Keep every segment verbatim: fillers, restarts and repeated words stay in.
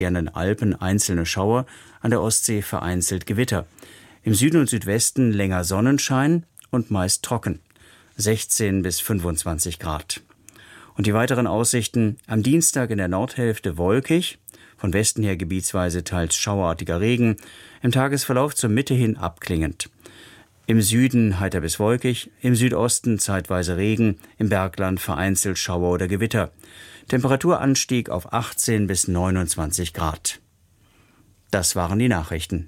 An den Alpen einzelne Schauer, an der Ostsee vereinzelt Gewitter. Im Süden und Südwesten länger Sonnenschein und meist trocken. sechzehn bis fünfundzwanzig Grad. Und die weiteren Aussichten: am Dienstag in der Nordhälfte wolkig, von Westen her gebietsweise teils schauerartiger Regen, im Tagesverlauf zur Mitte hin abklingend. Im Süden heiter bis wolkig, im Südosten zeitweise Regen, im Bergland vereinzelt Schauer oder Gewitter. Temperaturanstieg auf achtzehn bis neunundzwanzig Grad. Das waren die Nachrichten.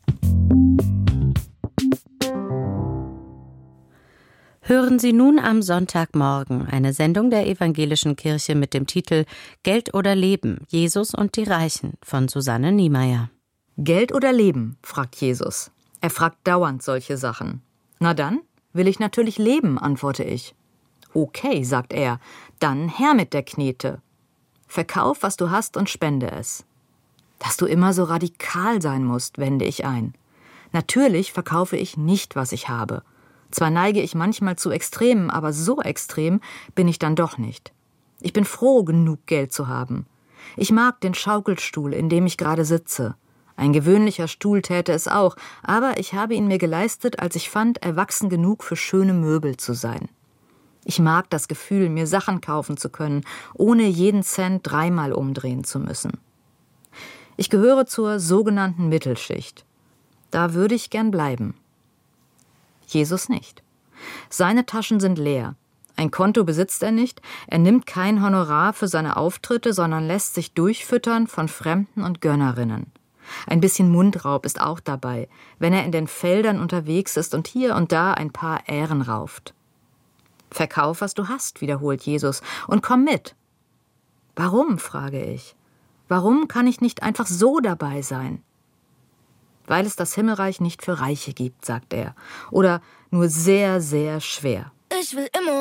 Hören Sie nun am Sonntagmorgen eine Sendung der Evangelischen Kirche mit dem Titel Geld oder Leben, Jesus und die Reichen von Susanne Niemeyer. Geld oder Leben, fragt Jesus. Er fragt dauernd solche Sachen. Na dann, will ich natürlich leben, antworte ich. Okay, sagt er, dann her mit der Knete. Verkauf, was du hast und spende es. Dass du immer so radikal sein musst, wende ich ein. Natürlich verkaufe ich nicht, was ich habe. Zwar neige ich manchmal zu Extremen, aber so extrem bin ich dann doch nicht. Ich bin froh, genug Geld zu haben. Ich mag den Schaukelstuhl, in dem ich gerade sitze. Ein gewöhnlicher Stuhl täte es auch, aber ich habe ihn mir geleistet, als ich fand, erwachsen genug für schöne Möbel zu sein. Ich mag das Gefühl, mir Sachen kaufen zu können, ohne jeden Cent dreimal umdrehen zu müssen. Ich gehöre zur sogenannten Mittelschicht. Da würde ich gern bleiben. Jesus nicht. Seine Taschen sind leer. Ein Konto besitzt er nicht, er nimmt kein Honorar für seine Auftritte, sondern lässt sich durchfüttern von Fremden und Gönnerinnen. Ein bisschen Mundraub ist auch dabei, wenn er in den Feldern unterwegs ist und hier und da ein paar Ähren rauft. Verkauf, was du hast, wiederholt Jesus, und komm mit. Warum, frage ich. Warum kann ich nicht einfach so dabei sein? Weil es das Himmelreich nicht für Reiche gibt, sagt er. Oder nur sehr, sehr schwer. Ich will immer